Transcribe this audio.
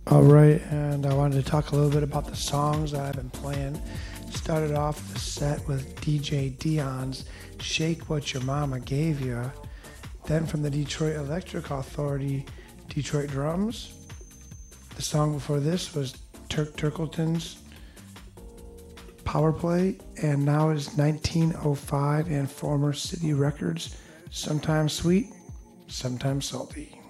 All right, and I wanted to talk a little bit about the songs that I've been playing. Started off the set with DJ Dion's Shake What Your Mama Gave You. Then from the Detroit Electric Authority, Detroit Drums. The song before this was Turk Turkleton's Power Play, and now is 1905 and Former City Records, Sometimes Sweet, Sometimes Salty.